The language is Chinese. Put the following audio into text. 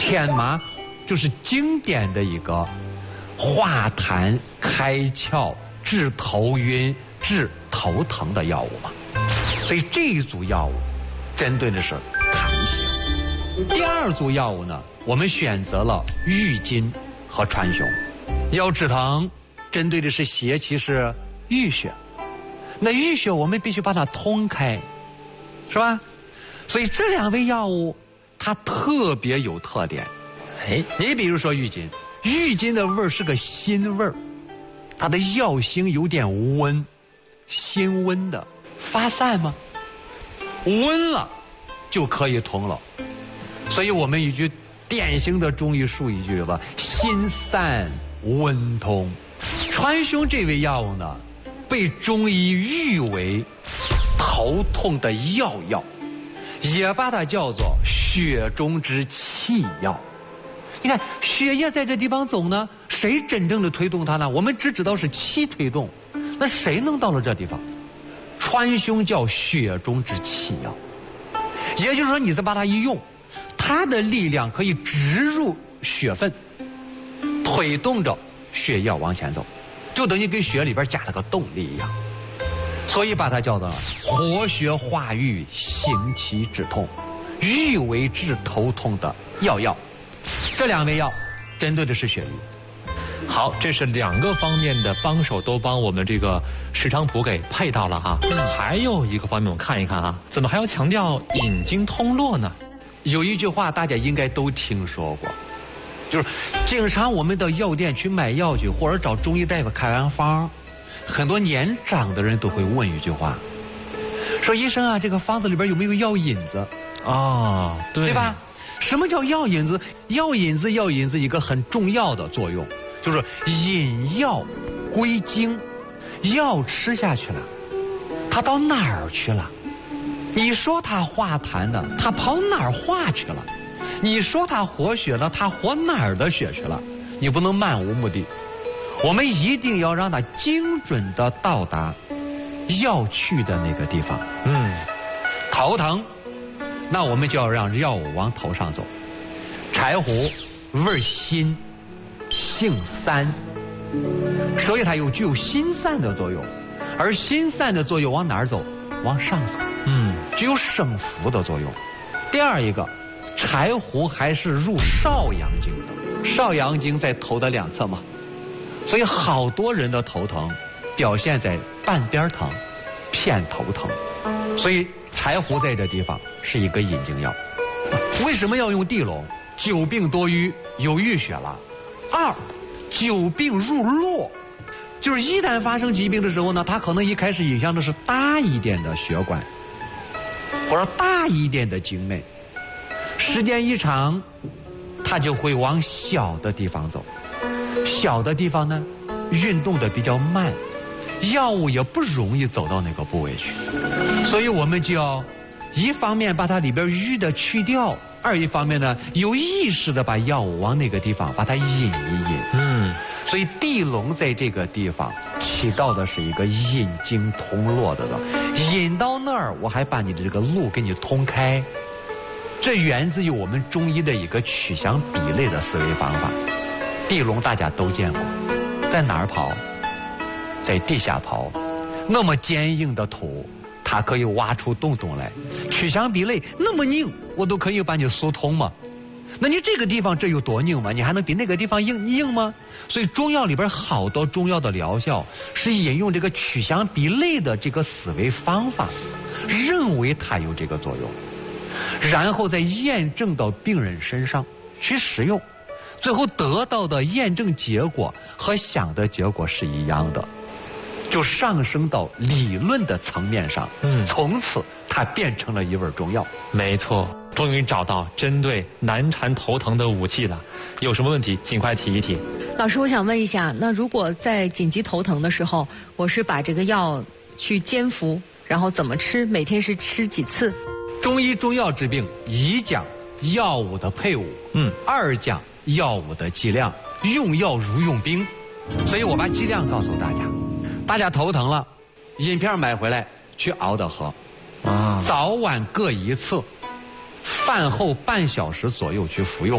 天麻就是经典的一个化痰开窍治头晕治头疼的药物嘛。所以这一组药物针对的是痰邪。第二组药物呢，我们选择了郁金和川芎。要治疼针对的是邪气，是郁血。那郁血我们必须把它通开，是吧？所以这两味药物它特别有特点。你比如说郁金，郁金的味儿是个辛味儿，它的药性有点温，辛温的，发散吗？温了就可以通了。所以我们一句典型的中医术语就是吧，辛散温通。川芎这味药物呢，被中医誉为头痛的要药，也把它叫做血中之气药。你看血液在这地方走呢，谁真正的推动它呢？我们只知道是气推动，那谁能到了这地方？川芎叫血中之气药，也就是说你再把它一用，它的力量可以植入血分，推动着血液往前走，就等于给血里边加了个动力一样。所以把它叫做活血化瘀，行气止痛，誉为治头痛的要药。这两味药针对的是血瘀。 好，这是两个方面的帮手都帮我们这个石菖蒲给配到了哈。还有一个方面我们看一看啊，怎么还要强调引经通络呢？ 有一句话大家应该都听说过，就是经常我们到药店去买药去，或者找中医大夫开完方，很多年长的人都会问一句话，说医生啊，这个方子里边有没有药引子？ 哦，对吧？什么叫药引子？药引子一个很重要的作用，就是引药归经。药吃下去了，它到哪儿去了？你说它化痰的，它跑哪儿化去了？你说它活血了，它活哪儿的血去了？你不能漫无目的，我们一定要让它精准的到达要去的那个地方。头疼，那我们就要让药物往头上走。柴胡味辛，性散，所以它具有辛散的作用，而辛散的作用往哪儿走？往上走。具有升浮的作用。第二一个，柴胡还是入少阳经的，少阳经在头的两侧嘛，所以好多人的头疼表现在半边疼、偏头疼，所以柴胡在这地方是一个引经药。为什么要用地龙？久病多瘀，有淤血了。二，久病入络，就是一旦发生疾病的时候呢，它可能一开始影响的是大一点的血管，或者大一点的经脉，时间一长，它就会往小的地方走。小的地方呢，运动的比较慢，药物也不容易走到那个部位去，所以我们就要一方面把它里边瘀的去掉，二一方面呢，有意识的把药物往那个地方把它引一引。所以地龙在这个地方起到的是一个引经通络的，引到那儿，我还把你的这个路给你通开。这源自于我们中医的一个取象比类的思维方法。地龙大家都见过，在哪儿刨？在地下刨。那么坚硬的土，它可以挖出洞洞来。取象比类那么硬，我都可以把你疏通嘛。那你这个地方这有多硬吗？你还能比那个地方硬吗？所以中药里边好多中药的疗效是引用这个取象比类的这个思维方法，认为它有这个作用，然后再验证到病人身上去使用，最后得到的验证结果和想的结果是一样的，就上升到理论的层面上。从此它变成了一味中药。 没错，终于找到针对难缠头疼的武器了。有什么问题尽快提一提。 老师，我想问一下，那如果在紧急头疼的时候，我是把这个药去煎服，然后怎么吃？每天是吃几次？ 中医中药治病，一讲药物的配伍，二讲药物的剂量，用药如用兵。所以我把剂量告诉大家，大家头疼了，银片买回来去熬着喝，早晚各一次，饭后半小时左右去服用。